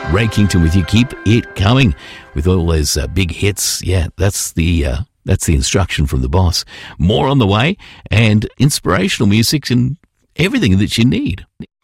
Ray Kington with you. Keep it coming with all those big hits. Yeah, that's the instruction from the boss. More on the way, and inspirational music and everything that you need.